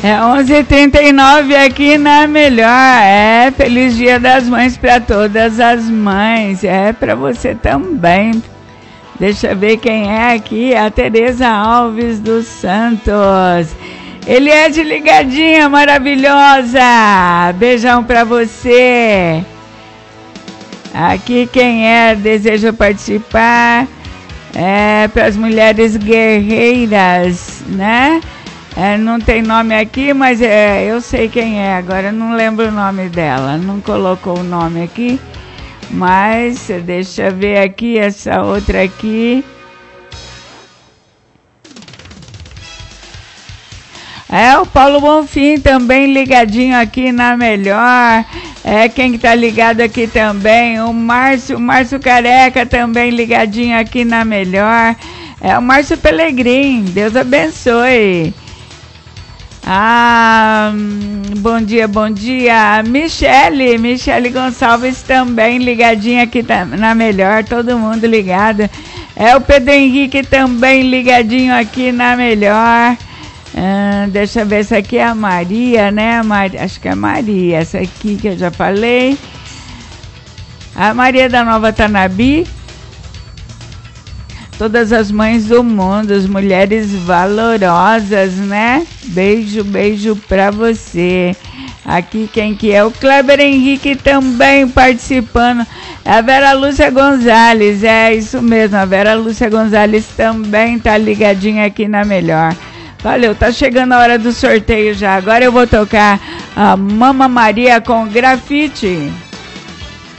É 11h39 aqui na Melhor. Feliz Dia das Mães para todas as mães. Para você também. Deixa eu ver quem é aqui. A Tereza Alves dos Santos. Eliette ligadinha, maravilhosa. Beijão para você. Aqui quem deseja participar. Para as mulheres guerreiras, né? Não tem nome aqui, mas eu sei quem é. Agora eu não lembro o nome dela. Não colocou o nome aqui. Mas deixa eu ver aqui essa outra aqui. O Paulo Bonfim também ligadinho aqui na Melhor. Quem que tá ligado aqui também? O Márcio Careca também ligadinho aqui na Melhor. O Márcio Pelegrim. Deus abençoe. Bom dia. Michele Gonçalves também ligadinha aqui na Melhor, todo mundo ligado. O Pedro Henrique também ligadinho aqui na Melhor. Deixa eu ver, essa aqui é a Maria, né? Acho que é a Maria, essa aqui que eu já falei. A Maria da Nova Tanabi. Todas as mães do mundo, as mulheres valorosas, né? Beijo pra você. Aqui quem que é? O Kleber Henrique também participando. A Vera Lúcia Gonzalez, isso mesmo. A Vera Lúcia Gonzalez também tá ligadinha aqui na Melhor. Valeu, tá chegando a hora do sorteio já. Agora eu vou tocar a Mama Maria com Grafite.